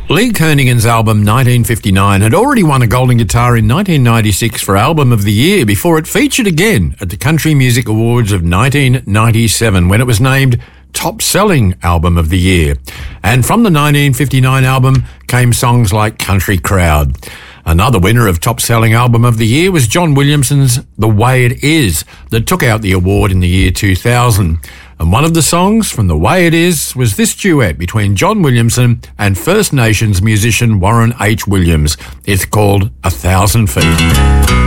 Lee Kernaghan's album 1959 had already won a Golden Guitar in 1996 for Album of the Year before it featured again at the Country Music Awards of 1997 when it was named Top Selling Album of the Year. And from the 1959 album came songs like Country Crowd. Another winner of Top Selling Album of the Year was John Williamson's The Way It Is that took out the award in the year 2000. And one of the songs from The Way It Is was this duet between John Williamson and First Nations musician Warren H. Williams. It's called 1,000 Feet.